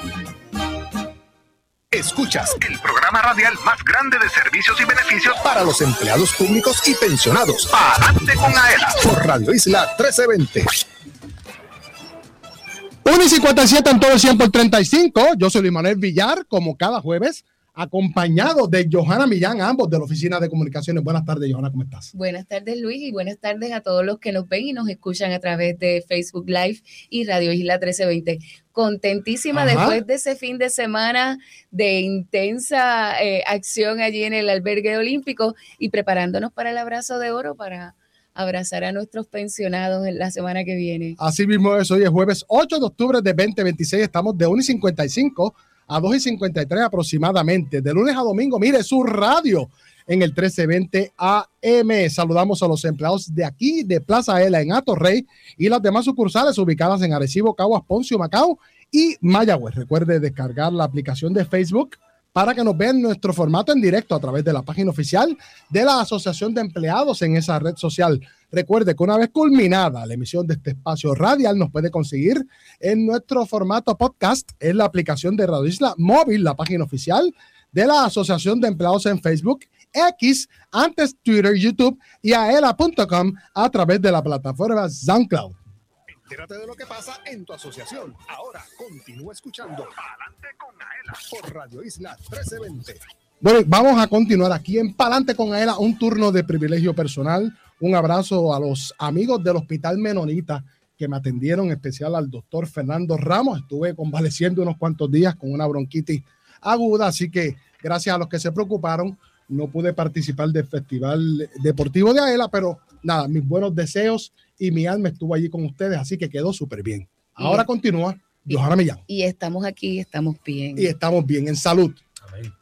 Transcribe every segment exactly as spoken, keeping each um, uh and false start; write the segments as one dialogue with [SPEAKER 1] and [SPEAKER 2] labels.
[SPEAKER 1] Escuchas el programa radial más grande de servicios y beneficios para los empleados públicos y pensionados. Adelante con AELA por Radio Isla trece veinte.
[SPEAKER 2] uno y cincuenta y siete en todo el cien por treinta y cinco. Yo soy Luis Manuel Villar, como cada jueves, acompañado de Johanna Millán, ambos de la Oficina de Comunicaciones. Buenas tardes, Johanna, ¿cómo estás?
[SPEAKER 3] Buenas tardes, Luis, y buenas tardes a todos los que nos ven y nos escuchan a través de Facebook Live y Radio Isla trece veinte. Contentísima Ajá. después de ese fin de semana de intensa eh, acción allí en el albergue olímpico y preparándonos para el abrazo de oro para abrazar a nuestros pensionados en la semana que viene.
[SPEAKER 2] Así mismo es, hoy es jueves ocho de octubre de veinte veintiséis, estamos de una y cincuenta y cinco a dos y cincuenta y tres aproximadamente, de lunes a domingo. Mire su radio en el trece veinte A M. Saludamos a los empleados de aquí, de Plaza AELA en Atorrey y las demás sucursales ubicadas en Arecibo, Caguas, Ponce, Macao y Mayagüez. Recuerde descargar la aplicación de Facebook para que nos vean nuestro formato en directo a través de la página oficial de la Asociación de Empleados en esa red social. Recuerde que una vez culminada la emisión de este espacio radial, nos puede conseguir en nuestro formato podcast en la aplicación de Radio Isla Móvil, la página oficial de la Asociación de Empleados en Facebook, X, antes Twitter, YouTube y aela punto com a través de la plataforma SoundCloud.
[SPEAKER 1] Entérate de lo que pasa en tu asociación. Ahora continúa escuchando Palante con AELA por Radio Isla trece veinte.
[SPEAKER 2] Bueno, vamos a continuar aquí en Palante con AELA, un turno de privilegio personal. Un abrazo a los amigos del Hospital Menonita que me atendieron, en especial al doctor Fernando Ramos. Estuve convaleciendo unos cuantos días con una bronquitis aguda, así que gracias a los que se preocuparon, no pude participar del Festival Deportivo de AELA, pero nada, mis buenos deseos y mi alma estuvo allí con ustedes, así que quedó súper bien. Ahora y, continúa Johanna Millán.
[SPEAKER 3] Y estamos aquí, estamos bien.
[SPEAKER 2] Y estamos bien, en salud.
[SPEAKER 3] Amén.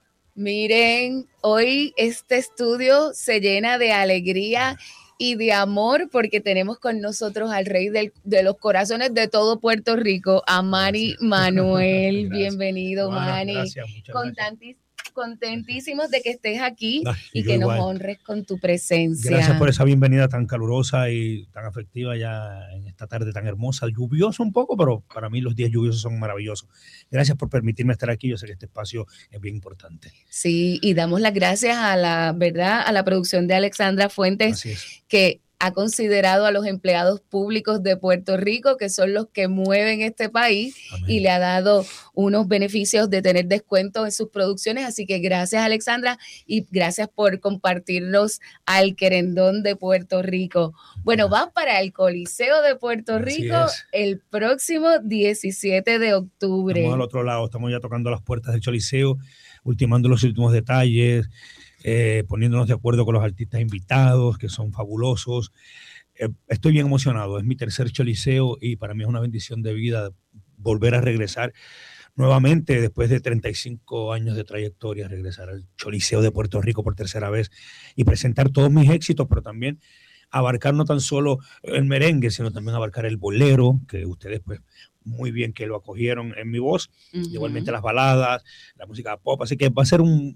[SPEAKER 3] Miren, hoy este estudio se llena de alegría y de amor porque tenemos con nosotros al rey del, de los corazones de todo Puerto Rico, a Manny Manuel. Bienvenido, bueno, Manny. Gracias, muchas
[SPEAKER 4] Con
[SPEAKER 3] gracias. Contentísimos de que estés aquí
[SPEAKER 4] Ay,
[SPEAKER 3] y que
[SPEAKER 4] igual.
[SPEAKER 3] nos honres con tu presencia.
[SPEAKER 4] Gracias por esa bienvenida tan calurosa y tan afectiva ya en esta tarde tan hermosa, lluvioso un poco, pero para mí los días lluviosos son maravillosos. Gracias por permitirme estar aquí, yo sé que este espacio es bien importante.
[SPEAKER 3] Sí, y damos las gracias a la verdad, a la producción de Alexandra Fuentes, que ha considerado a los empleados públicos de Puerto Rico, que son los que mueven este país, Amén. Y le ha dado unos beneficios de tener descuento en sus producciones. Así que gracias, Alexandra, y gracias por compartirnos al querendón de Puerto Rico. Bueno, va para el Coliseo de Puerto Rico el próximo diecisiete de octubre.
[SPEAKER 4] Estamos al otro lado, estamos ya tocando las puertas del Coliseo, ultimando los últimos detalles, Eh, poniéndonos de acuerdo con los artistas invitados, que son fabulosos. Eh, estoy bien emocionado, es mi tercer Choliseo y para mí es una bendición de vida volver a regresar nuevamente después de treinta y cinco años de trayectoria, regresar al Choliseo de Puerto Rico por tercera vez y presentar todos mis éxitos, pero también abarcar no tan solo el merengue, sino también abarcar el bolero, que ustedes pues muy bien que lo acogieron en mi voz, uh-huh. Igualmente las baladas, la música pop, así que va a ser un